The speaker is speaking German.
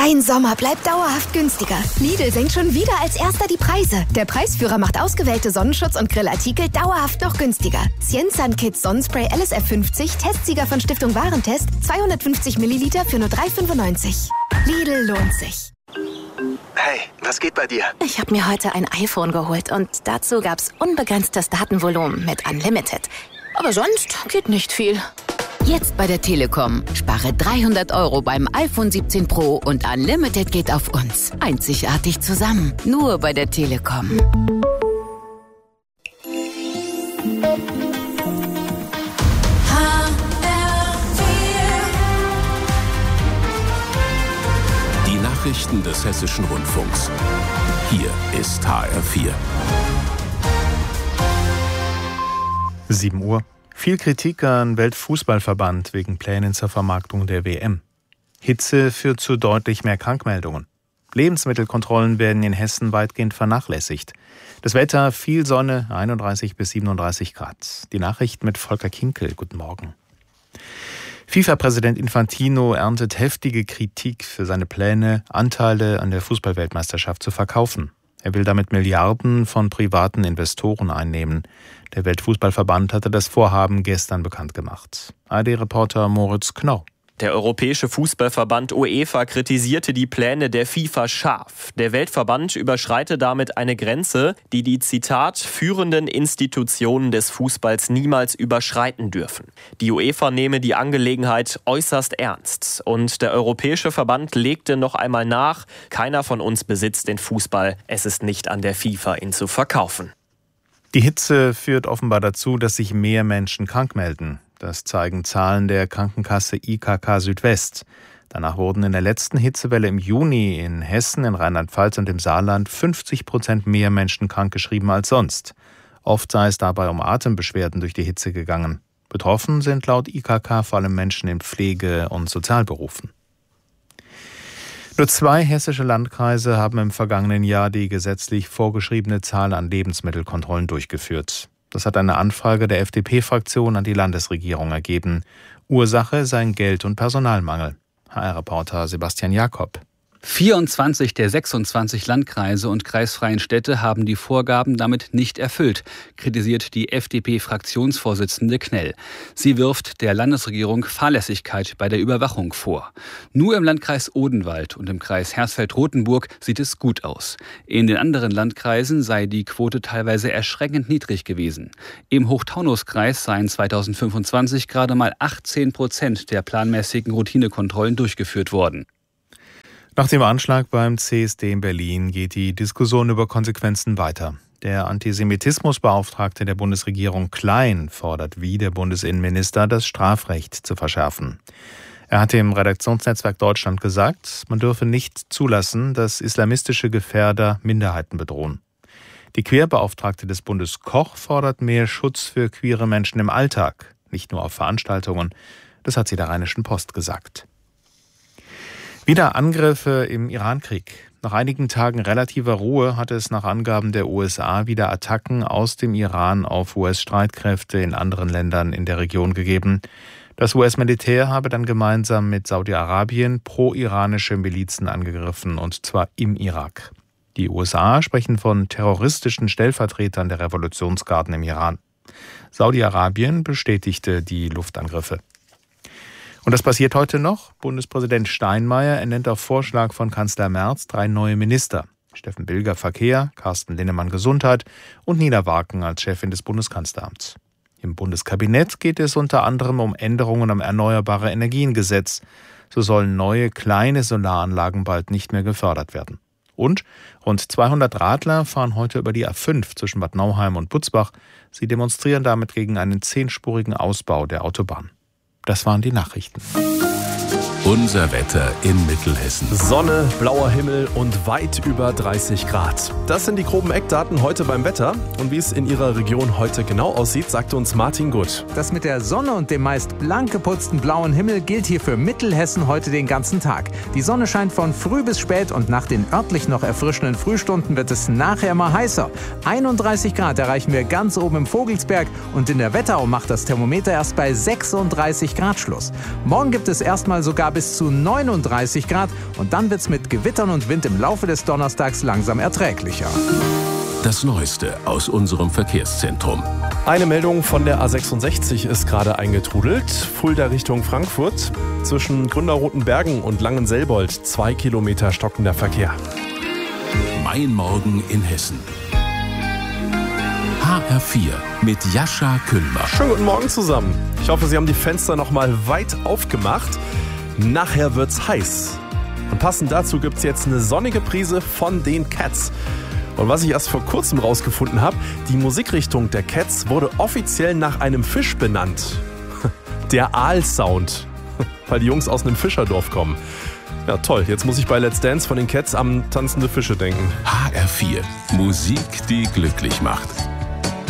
Dein Sommer bleibt dauerhaft günstiger. Lidl senkt schon wieder als erster die Preise. Der Preisführer macht ausgewählte Sonnenschutz- und Grillartikel dauerhaft noch günstiger. Cienzan Kids Sonnenspray LSF 50, Testsieger von Stiftung Warentest, 250 Milliliter für nur 3,95. Lidl lohnt sich. Hey, was geht bei dir? Ich habe mir heute ein iPhone geholt und dazu gab's unbegrenztes Datenvolumen mit Unlimited. Aber sonst geht nicht viel. Jetzt bei der Telekom. Spare 300 € beim iPhone 17 Pro und Unlimited geht auf uns. Einzigartig zusammen. Nur bei der Telekom. Die Nachrichten des Hessischen Rundfunks. Hier ist HR4. 7 Uhr. Viel Kritik an Weltfußballverband wegen Plänen zur Vermarktung der WM. Hitze führt zu deutlich mehr Krankmeldungen. Lebensmittelkontrollen werden in Hessen weitgehend vernachlässigt. Das Wetter, viel Sonne, 31 bis 37 Grad. Die Nachricht mit Volker Kinkel. Guten Morgen. FIFA-Präsident Infantino erntet heftige Kritik für seine Pläne, Anteile an der Fußballweltmeisterschaft zu verkaufen. Er will damit Milliarden von privaten Investoren einnehmen. Der Weltfußballverband hatte das Vorhaben gestern bekannt gemacht. ARD-Reporter Moritz Knorr. Der Europäische Fußballverband UEFA kritisierte die Pläne der FIFA scharf. Der Weltverband überschreite damit eine Grenze, die die, Zitat, führenden Institutionen des Fußballs niemals überschreiten dürfen. Die UEFA nehme die Angelegenheit äußerst ernst. Und der Europäische Verband legte noch einmal nach, keiner von uns besitzt den Fußball. Es ist nicht an der FIFA, ihn zu verkaufen. Die Hitze führt offenbar dazu, dass sich mehr Menschen krank melden. Das zeigen Zahlen der Krankenkasse IKK Südwest. Danach wurden in der letzten Hitzewelle im Juni in Hessen, in Rheinland-Pfalz und im Saarland 50% mehr Menschen krankgeschrieben als sonst. Oft sei es dabei um Atembeschwerden durch die Hitze gegangen. Betroffen sind laut IKK vor allem Menschen in Pflege- und Sozialberufen. Nur 2 hessische Landkreise haben im vergangenen Jahr die gesetzlich vorgeschriebene Zahl an Lebensmittelkontrollen durchgeführt. Das hat eine Anfrage der FDP-Fraktion an die Landesregierung ergeben. Ursache seien Geld- und Personalmangel. HR-Reporter Sebastian Jakob. 24 der 26 Landkreise und kreisfreien Städte haben die Vorgaben damit nicht erfüllt, kritisiert die FDP-Fraktionsvorsitzende Knell. Sie wirft der Landesregierung Fahrlässigkeit bei der Überwachung vor. Nur im Landkreis Odenwald und im Kreis Hersfeld-Rotenburg sieht es gut aus. In den anderen Landkreisen sei die Quote teilweise erschreckend niedrig gewesen. Im Hochtaunuskreis seien 2025 gerade mal 18% der planmäßigen Routinekontrollen durchgeführt worden. Nach dem Anschlag beim CSD in Berlin geht die Diskussion über Konsequenzen weiter. Der Antisemitismusbeauftragte der Bundesregierung Klein fordert wie der Bundesinnenminister, das Strafrecht zu verschärfen. Er hatte im Redaktionsnetzwerk Deutschland gesagt, man dürfe nicht zulassen, dass islamistische Gefährder Minderheiten bedrohen. Die Queerbeauftragte des Bundes Koch fordert mehr Schutz für queere Menschen im Alltag, nicht nur auf Veranstaltungen. Das hat sie der Rheinischen Post gesagt. Wieder Angriffe im Irankrieg. Nach einigen Tagen relativer Ruhe hat es nach Angaben der USA wieder Attacken aus dem Iran auf US-Streitkräfte in anderen Ländern in der Region gegeben. Das US-Militär habe dann gemeinsam mit Saudi-Arabien pro-iranische Milizen angegriffen, und zwar im Irak. Die USA sprechen von terroristischen Stellvertretern der Revolutionsgarden im Iran. Saudi-Arabien bestätigte die Luftangriffe. Und das passiert heute noch. Bundespräsident Steinmeier ernennt auf Vorschlag von Kanzler Merz 3 neue Minister. Steffen Bilger Verkehr, Carsten Linnemann Gesundheit und Nina Waken als Chefin des Bundeskanzleramts. Im Bundeskabinett geht es unter anderem um Änderungen am Erneuerbare Energien-Gesetz. So sollen neue kleine Solaranlagen bald nicht mehr gefördert werden. Und rund 200 Radler fahren heute über die A5 zwischen Bad Nauheim und Butzbach. Sie demonstrieren damit gegen einen 10-spurigen Ausbau der Autobahn. Das waren die Nachrichten. Unser Wetter in Mittelhessen. Sonne, blauer Himmel und weit über 30 Grad. Das sind die groben Eckdaten heute beim Wetter. Und wie es in Ihrer Region heute genau aussieht, sagte uns Martin Gutt. Das mit der Sonne und dem meist blank geputzten blauen Himmel gilt hier für Mittelhessen heute den ganzen Tag. Die Sonne scheint von früh bis spät und nach den örtlich noch erfrischenden Frühstunden wird es nachher mal heißer. 31 Grad erreichen wir ganz oben im Vogelsberg und in der Wetterau macht das Thermometer erst bei 36 Grad Schluss. Morgen gibt es erstmal sogar sogar bis zu 39 Grad. Und dann wird's mit Gewittern und Wind im Laufe des Donnerstags langsam erträglicher. Das Neueste aus unserem Verkehrszentrum. Eine Meldung von der A66 ist gerade eingetrudelt. Fulda Richtung Frankfurt. Zwischen Gründerrotenbergen und Langenselbold 2 Kilometer stockender Verkehr. Mein Morgen in Hessen. HR4 mit Jascha Küllmer. Schönen guten Morgen zusammen. Ich hoffe, Sie haben die Fenster noch mal weit aufgemacht. Nachher wird's heiß. Und passend dazu gibt's jetzt eine sonnige Prise von den Cats. Und was ich erst vor kurzem rausgefunden habe, die Musikrichtung der Cats wurde offiziell nach einem Fisch benannt. Der Aalsound, weil die Jungs aus einem Fischerdorf kommen. Ja toll, jetzt muss ich bei Let's Dance von den Cats an tanzende Fische denken. HR4, Musik, die glücklich macht.